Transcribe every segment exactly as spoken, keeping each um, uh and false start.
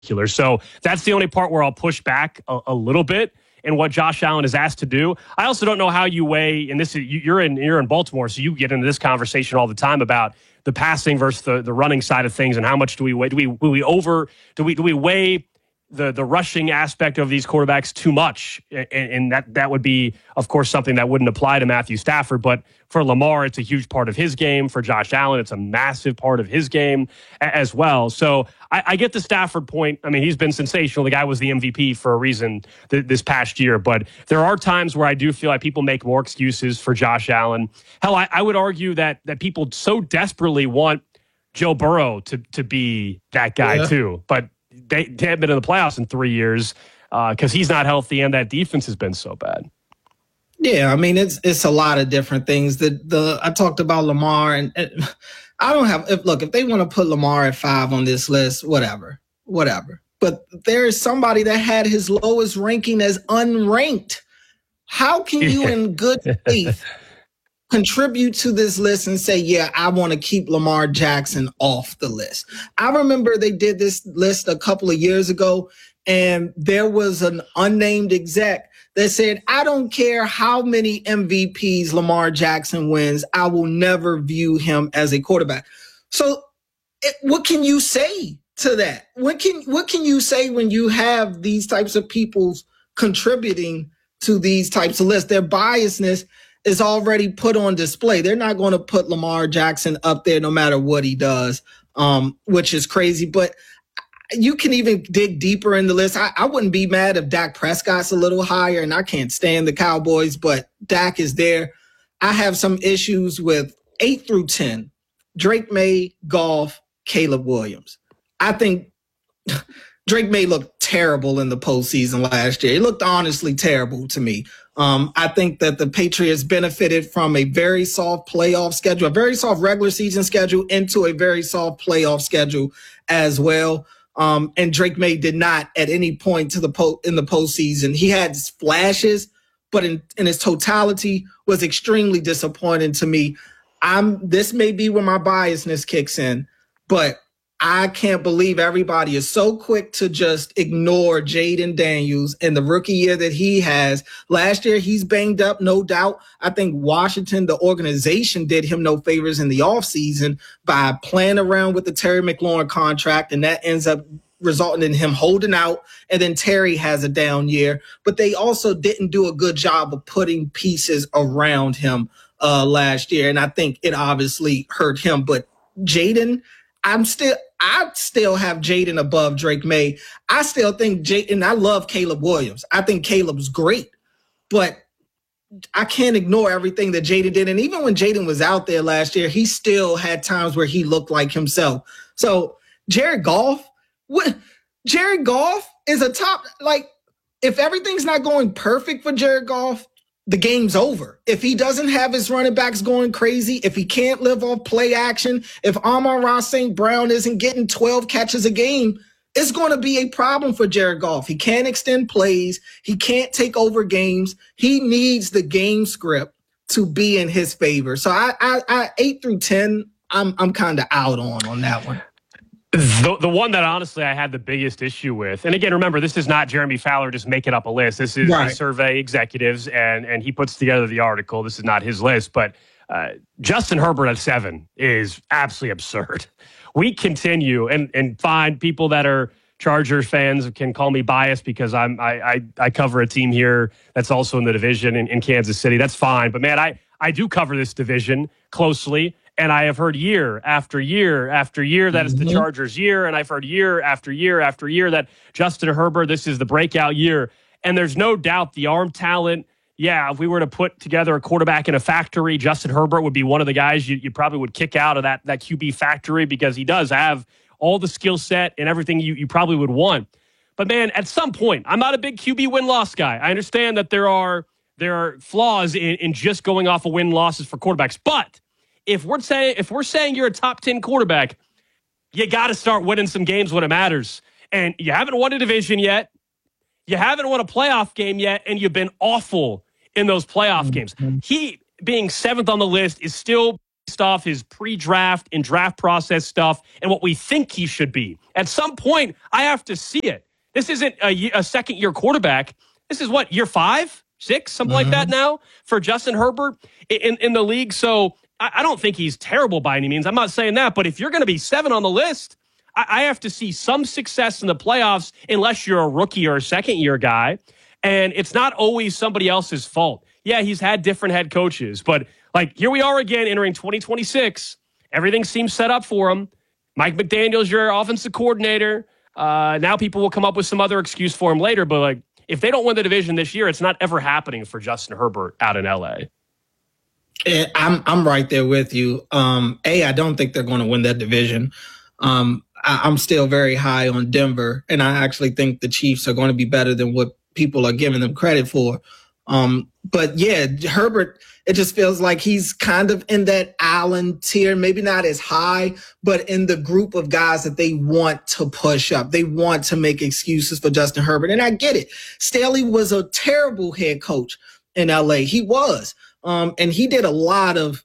So that's the only part where I'll push back a, a little bit in what Josh Allen is asked to do. I also don't know how you weigh, and this is you're in you're in Baltimore, so you get into this conversation all the time about the passing versus the, the running side of things, and how much do we weigh? Do we do we over do we do we weigh the the rushing aspect of these quarterbacks too much? And, and that that would be, of course, something that wouldn't apply to Matthew Stafford. But for Lamar, it's a huge part of his game. For Josh Allen, it's a massive part of his game as well. So I, I get the Stafford point. I mean, he's been sensational. The guy was the M V P for a reason th- this past year. But there are times where I do feel like people make more excuses for Josh Allen. Hell, I, I would argue that that people so desperately want Joe Burrow to to be that guy yeah. too. But they, they haven't been in the playoffs in three years because uh, he's not healthy and that defense has been so bad. Yeah, I mean, it's it's a lot of different things. The the I talked about Lamar, and, and I don't have if, – look, if they want to put Lamar at five on this list, whatever, whatever. But there is somebody that had his lowest ranking as unranked. How can you in good faith contribute to this list and say, yeah, I want to keep Lamar Jackson off the list? I remember they did this list a couple of years ago, and there was an unnamed exec that said, I don't care how many M V Ps Lamar Jackson wins, I will never view him as a quarterback. So it, what can you say to that? What can what can you say when you have these types of people contributing to these types of lists? Their biasness is already put on display. They're not going to put Lamar Jackson up there no matter what he does, um, which is crazy. But you can even dig deeper in the list. I, I wouldn't be mad if Dak Prescott's a little higher, and I can't stand the Cowboys, but Dak is there. I have some issues with eight through ten, Drake May, Goff, Caleb Williams. I think Drake May looked terrible in the postseason last year. He looked honestly terrible to me. Um, I think that the Patriots benefited from a very soft playoff schedule, a very soft regular season schedule into a very soft playoff schedule as well. Um, and Drake May did not at any point to the po- in the postseason. He had flashes, but in, in his totality was extremely disappointing to me. I'm this may be where my biasness kicks in, but I can't believe everybody is so quick to just ignore Jaden Daniels and the rookie year that he has. Last year, he's banged up, no doubt. I think Washington, the organization, did him no favors in the offseason by playing around with the Terry McLaurin contract, and that ends up resulting in him holding out, and then Terry has a down year. But they also didn't do a good job of putting pieces around him uh, last year, and I think it obviously hurt him. But Jaden, I'm still – I still have Jaden above Drake May. I still think Jaden, I love Caleb Williams. I think Caleb's great, but I can't ignore everything that Jaden did. And even when Jaden was out there last year, he still had times where he looked like himself. So Jared Goff, what Jared Goff is a top, like if everything's not going perfect for Jared Goff, the game's over. If he doesn't have his running backs going crazy, if he can't live off play action, if Amon-Ra Saint Brown isn't getting twelve catches a game, it's going to be a problem for Jared Goff. He can't extend plays. He can't take over games. He needs the game script to be in his favor. So I, I, I eight through ten, I'm, I'm kind of out on on that one. The, the one that honestly I had the biggest issue with, and again, remember, this is not Jeremy Fowler just making up a list. This is right. a survey executives, and and he puts together the article. This is not his list, but uh, Justin Herbert at seven is absolutely absurd. We continue, and and find people that are Chargers fans can call me biased because I'm I I, I cover a team here that's also in the division in, in Kansas City. That's fine, but man, I I do cover this division closely. And I have heard year after year after year that it's the Chargers' year. And I've heard year after year after year that Justin Herbert, this is the breakout year. And there's no doubt the arm talent. Yeah, if we were to put together a quarterback in a factory, Justin Herbert would be one of the guys you, you probably would kick out of that, that Q B factory because he does have all the skill set and everything you, you probably would want. But, man, at some point, I'm not a big Q B win-loss guy. I understand that there are, there are flaws in, in just going off of win-losses for quarterbacks. But If we're saying if we're saying you're a top ten quarterback, you got to start winning some games when it matters. And you haven't won a division yet. You haven't won a playoff game yet, and you've been awful in those playoff games. He being seventh on the list is still off his pre-draft and draft process stuff and what we think he should be. At some point, I have to see it. This isn't a, a second-year quarterback. This is what, year five, six, something mm-hmm. like that now for Justin Herbert in, in the league. So I, I don't think he's terrible by any means. I'm not saying that. But if you're going to be seven on the list, I, I have to see some success in the playoffs unless you're a rookie or a second-year guy. And it's not always somebody else's fault. Yeah, he's had different head coaches, but like here we are again entering twenty twenty-six. Everything seems set up for him. Mike McDaniel's your offensive coordinator. Uh, now people will come up with some other excuse for him later, but like if they don't win the division this year, it's not ever happening for Justin Herbert out in L A. I'm I'm right there with you. Um, A, I don't think they're going to win that division. Um, I, I'm still very high on Denver, and I actually think the Chiefs are going to be better than what people are giving them credit for. Um, but yeah, Herbert, it just feels like he's kind of in that Allen tier, maybe not as high, but in the group of guys that they want to push up. They want to make excuses for Justin Herbert. And I get it. Staley was a terrible head coach in L A. He was. Um, and he did a lot of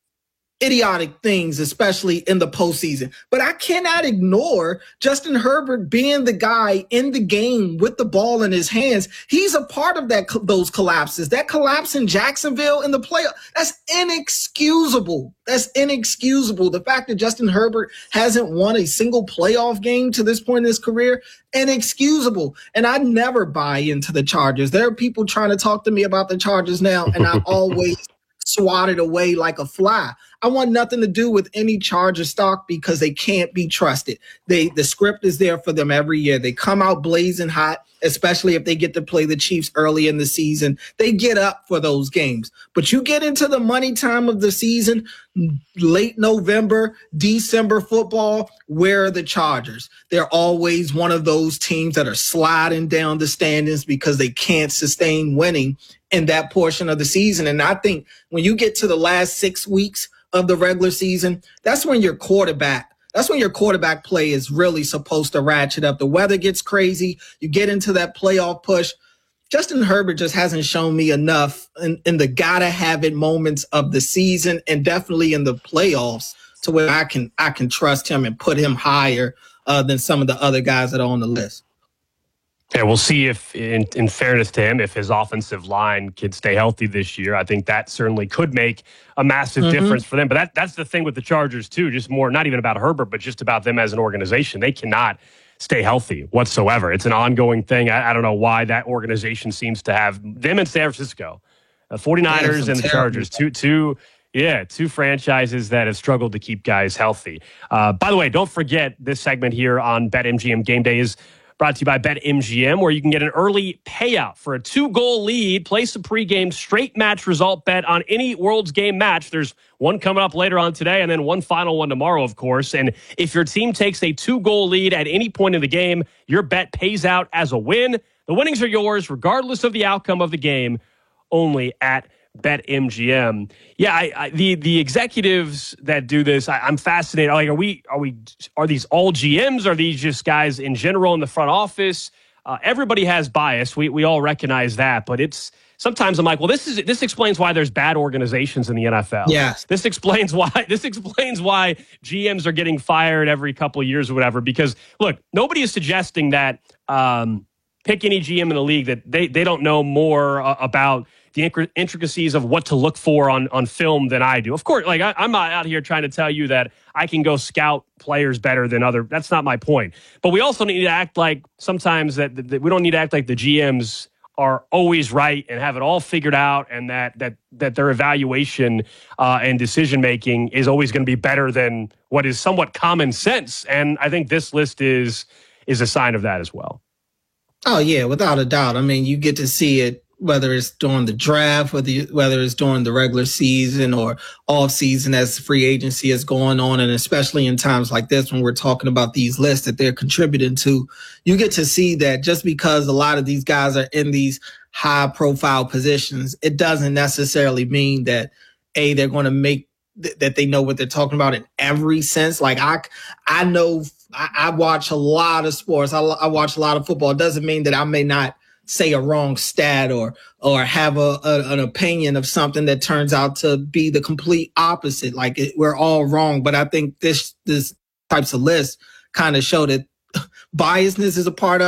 idiotic things, especially in the postseason. But I cannot ignore Justin Herbert being the guy in the game with the ball in his hands. He's a part of that those collapses. That collapse in Jacksonville in the playoff, that's inexcusable. That's inexcusable. The fact that Justin Herbert hasn't won a single playoff game to this point in his career, inexcusable. And I never buy into the Chargers. There are people trying to talk to me about the Chargers now, and I always swatted away like a fly. I want nothing to do with any Charger stock because they can't be trusted. They the script is there for them every year. They come out blazing hot, especially if they get to play the Chiefs early in the season. They get up for those games. But you get into the money time of the season, late November, December football, where are the Chargers? They're always one of those teams that are sliding down the standings because they can't sustain winning in that portion of the season. And I think when you get to the last six weeks of the regular season, that's when your quarterback, that's when your quarterback play is really supposed to ratchet up. The weather gets crazy. You get into that playoff push. Justin Herbert just hasn't shown me enough in, in the gotta have it moments of the season and definitely in the playoffs to where I can, I can trust him and put him higher uh, than some of the other guys that are on the list. Yeah, we'll see if, in, in fairness to him, if his offensive line can stay healthy this year. I think that certainly could make a massive mm-hmm. difference for them. But that that's the thing with the Chargers, too, just more, not even about Herbert, but just about them as an organization. They cannot stay healthy whatsoever. It's an ongoing thing. I, I don't know why that organization seems to have them in San Francisco, the forty-niners and the Chargers, two, two, yeah, two franchises that have struggled to keep guys healthy. Uh, by the way, don't forget this segment here on BetMGM Game Day is brought to you by BetMGM, where you can get an early payout for a two-goal lead. Place a pregame straight match result bet on any World's Game match. There's one coming up later on today and then one final one tomorrow, of course. And if your team takes a two-goal lead at any point in the game, your bet pays out as a win. The winnings are yours regardless of the outcome of the game, only at BetMGM. Yeah, I, I, the the executives that do this, I, I'm fascinated. Like, are we are we are these all G Ms? Are these just guys in general in the front office? Uh, everybody has bias. We we all recognize that, but it's sometimes I'm like, well, this is this explains why there's bad organizations in the N F L. Yes, this explains why this explains why G Ms are getting fired every couple of years or whatever. Because look, nobody is suggesting that um, pick any G M in the league that they they don't know more uh, about the intricacies of what to look for on, on film than I do. Of course, like I, I'm not out here trying to tell you that I can go scout players better than other. That's not my point. But we also need to act like sometimes that, that we don't need to act like the G Ms are always right and have it all figured out, and that that that their evaluation uh, and decision making is always going to be better than what is somewhat common sense. And I think this list is is a sign of that as well. Oh yeah, without a doubt. I mean, you get to see it, whether it's during the draft, whether you, whether it's during the regular season or off season as free agency is going on. And especially in times like this, when we're talking about these lists that they're contributing to, you get to see that just because a lot of these guys are in these high profile positions, it doesn't necessarily mean that A, they're going to make th- that they know what they're talking about in every sense. Like I, I know I, I watch a lot of sports. I, I watch a lot of football. It doesn't mean that I may not say a wrong stat or or have a, a an opinion of something that turns out to be the complete opposite. Like it, we're all wrong. But I think this this types of lists kind of show that biasness is a part of